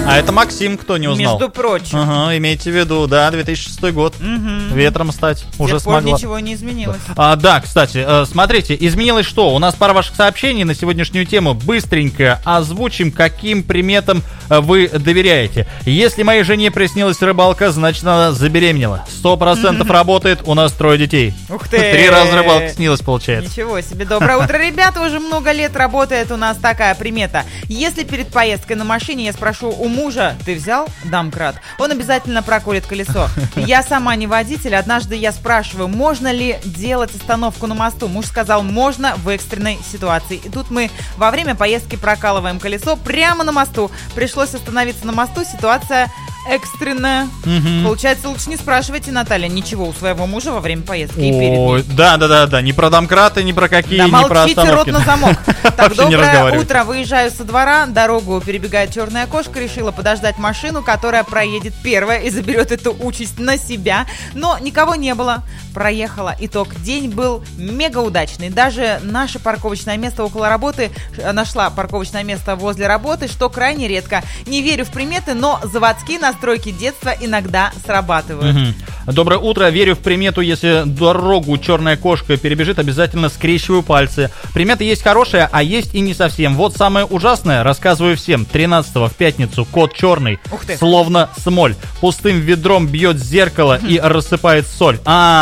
А это Максим, кто не узнал. Между прочим. Ага, имейте в виду, да, 2006 год. Ветром стать уже смогла. Ничего не изменилось. Да, кстати, смотрите, изменилось что? У нас пара ваших сообщений на сегодняшнюю тему. Быстренько озвучим, каким приметам вы доверяете. Если моей жене приснилась рыбалка, значит, она забеременела. 100% работает, у нас 3 детей. Ух ты! 3 раза рыбалка снилась, получается. Ничего себе. Доброе утро, ребята. Уже много лет работает у нас такая примета. Если перед поездкой на машине я спрошу у мужа: ты взял домкрат? Он обязательно проколет колесо. Я сама не водитель. Однажды я спрашиваю, можно ли делать остановку на мосту. Муж сказал, можно в экстренной ситуации. И тут мы во время поездки прокалываем колесо прямо на мосту. Пришлось остановиться на мосту. Ситуация экстренная. Получается, лучше не спрашивайте, Наталья, ничего у своего мужа во время поездки и перед ним. Да, ни про домкраты, ни про какие, да, ни про молчите, остановки. рот на замок. Так, Вообще не доброе разговаривайте. утро. Выезжаю со двора, дорогу перебегает черная кошка. Решила подождать машину, которая проедет первая и заберет эту участь на себя. Но никого не было. Проехала. Итог. День был мега удачный. Даже наше парковочное место около работы, нашла парковочное место возле работы, что крайне редко. Не верю в приметы, но заводские настройки детства иногда срабатывают. Доброе утро. Верю в примету, если дорогу черная кошка перебежит, обязательно скрещиваю пальцы. Примета есть хорошая, а есть и не совсем. Вот самое ужасное, рассказываю всем. 13-го в пятницу кот черный, словно смоль, пустым ведром бьет зеркало и рассыпает соль.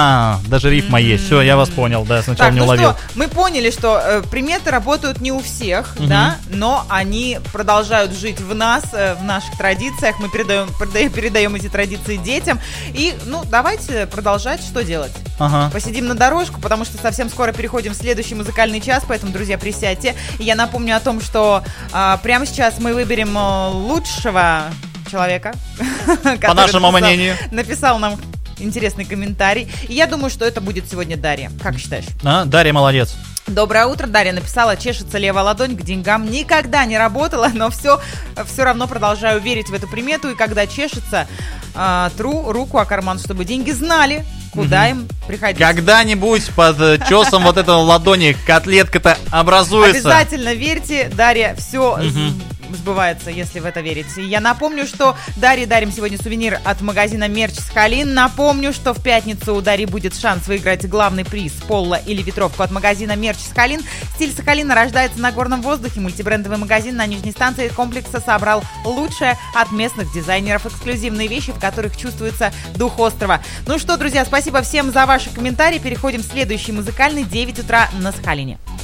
Даже рифма есть. Все, я вас понял. Да, сначала не уловил. Что, мы поняли, что приметы работают не у всех, да, но они продолжают жить в нас, в наших традициях. Мы передаем эти традиции детям. И, давайте продолжать. Что делать? Посидим на дорожку, потому что совсем скоро переходим в следующий музыкальный час, поэтому, друзья, присядьте. И я напомню о том, что прямо сейчас мы выберем лучшего человека, по нашему мнению, написал нам интересный комментарий. И я думаю, что это будет сегодня Дарья. Как считаешь? Дарья молодец. Доброе утро. Дарья написала: чешется левая ладонь к деньгам. Никогда не работала, но все равно продолжаю верить в эту примету. И когда чешется, тру руку о карман, чтобы деньги знали, куда им приходить. Когда-нибудь под чесом вот этой ладони котлетка-то образуется. Обязательно верьте, Дарья, все сбывается, если в это верите. Я напомню, что Дарье дарим сегодня сувенир от магазина Мерч Сахалин. Напомню, что в пятницу у Дарьи будет шанс выиграть главный приз — поло или ветровку от магазина Мерч Сахалин. Стиль Сахалина рождается на горном воздухе. Мультибрендовый магазин на нижней станции комплекса собрал лучшее от местных дизайнеров, эксклюзивные вещи, в которых чувствуется дух острова. Ну что, друзья, спасибо всем за ваши комментарии. Переходим в следующий музыкальный 9 утра на Сахалине.